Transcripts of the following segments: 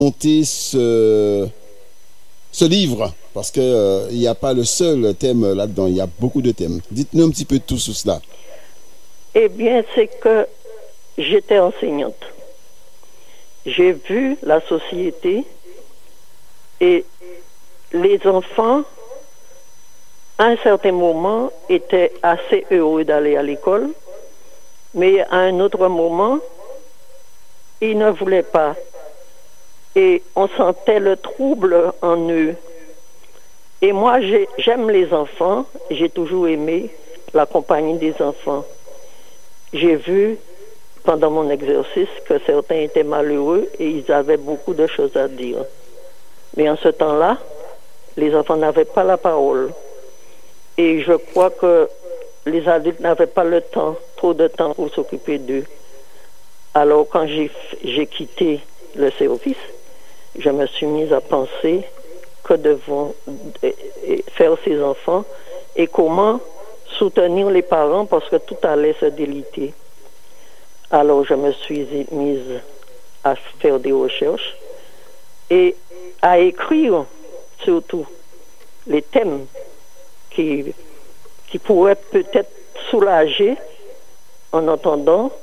monté ce livre? Parce que il n'y a pas le seul thème là-dedans, il y a beaucoup de thèmes. Dites-nous un petit peu tout sur cela. Eh bien, c'est que j'étais enseignante. J'ai vu la société et les enfants, à un certain moment, étaient assez heureux d'aller à l'école, mais à un autre moment, ils ne voulaient pas. Et on sentait le trouble en eux. Et moi, j'aime les enfants, j'ai toujours aimé la compagnie des enfants. J'ai vu pendant mon exercice que certains étaient malheureux et ils avaient beaucoup de choses à dire. Mais en ce temps-là, les enfants n'avaient pas la parole. Et je crois que les adultes n'avaient pas le temps, trop de temps pour s'occuper d'eux. Alors quand j'ai quitté le service, je me suis mise à penser que devons faire ces enfants et comment soutenir les parents parce que tout allait se déliter. Alors je me suis mise à faire des recherches et à écrire surtout les thèmes qui pourraient peut-être soulager en entendant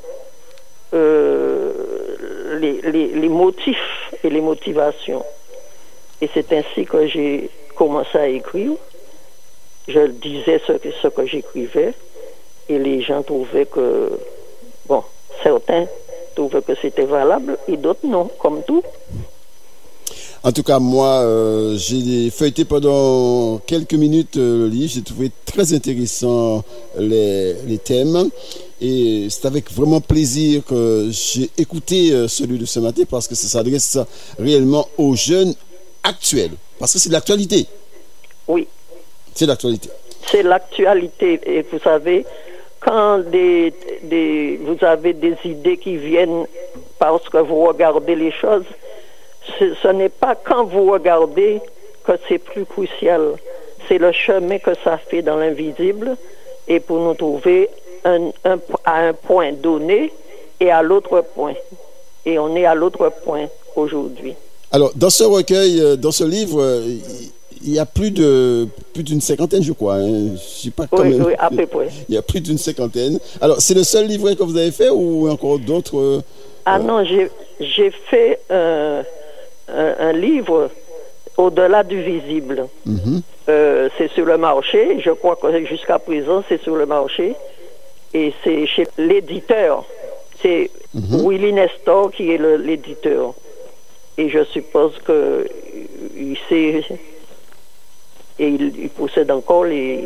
les motifs et les motivations. Et c'est ainsi que j'ai commencé à écrire. Je disais ce que j'écrivais et les gens trouvaient que, bon, certains trouvaient que c'était valable et d'autres non, comme tout. En tout cas, moi, j'ai feuilleté pendant quelques minutes le livre. J'ai trouvé très intéressant les thèmes. Et c'est avec vraiment plaisir que j'ai écouté celui de ce matin parce que ça s'adresse réellement aux jeunes actuels. Parce que c'est de l'actualité. Oui. C'est l'actualité. C'est l'actualité. Et vous savez, quand vous avez des idées qui viennent parce que vous regardez les choses, ce n'est pas quand vous regardez que c'est plus crucial. C'est le chemin que ça fait dans l'invisible et pour nous trouver à un point donné et à l'autre point. Et on est à l'autre point aujourd'hui. Alors, dans ce recueil, dans ce livre, il y a plus d'une cinquantaine, je crois. Hein. Je sais pas quand même. Oui, à peu près. Il y a plus d'une cinquantaine. Alors, c'est le seul livret que vous avez fait ou encore d'autres non, j'ai fait un livre au-delà du visible. Mm-hmm. C'est sur le marché. Je crois que jusqu'à présent, c'est sur le marché. Et c'est chez l'éditeur. C'est Willy Nestor qui est l'éditeur. Et je suppose qu'il sait et il possède encore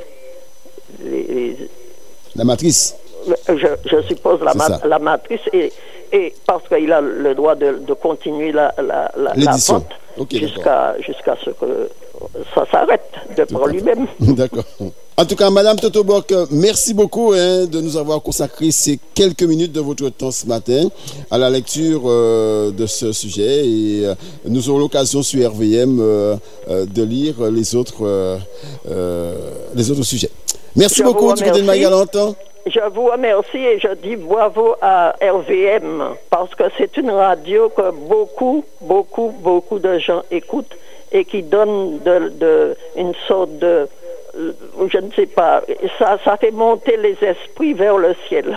la matrice. Je suppose la matrice et parce qu'il a le droit de continuer la vente jusqu'à ce que ça s'arrête de par lui-même. D'accord. En tout cas, Madame Totobok, merci beaucoup de nous avoir consacré ces quelques minutes de votre temps ce matin à la lecture de ce sujet et nous aurons l'occasion sur RVM de lire les autres sujets. Merci beaucoup du côté de Marie-Galante. Je vous remercie et je dis bravo à RVM parce que c'est une radio que beaucoup de gens écoutent et qui donne une sorte de je ne sais pas, ça fait monter les esprits vers le ciel.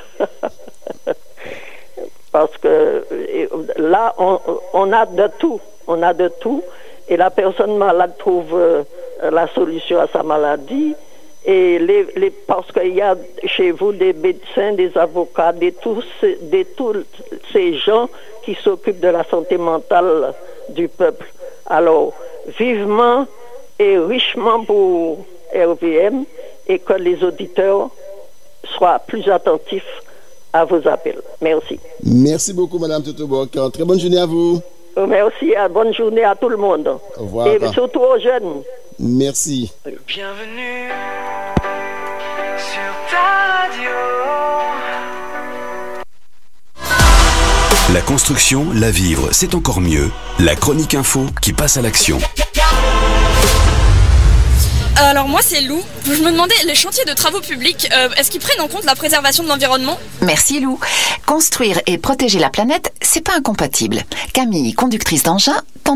Parce que là, on a de tout, et la personne malade trouve la solution à sa maladie, et parce qu'il y a chez vous des médecins, des avocats, tous ces gens qui s'occupent de la santé mentale du peuple. Alors, vivement et richement pour RVM et que les auditeurs soient plus attentifs à vos appels. Merci. Merci beaucoup, Madame Totobok. Très bonne journée à vous. Merci, bonne journée à tout le monde. Au revoir. Et surtout aux jeunes. Merci. Bienvenue sur ta radio. La construction, la vivre, c'est encore mieux. La chronique info qui passe à l'action. Alors moi c'est Lou. Je me demandais, les chantiers de travaux publics, est-ce qu'ils prennent en compte la préservation de l'environnement ? Merci Lou. Construire et protéger la planète, c'est pas incompatible. Camille, conductrice d'engin,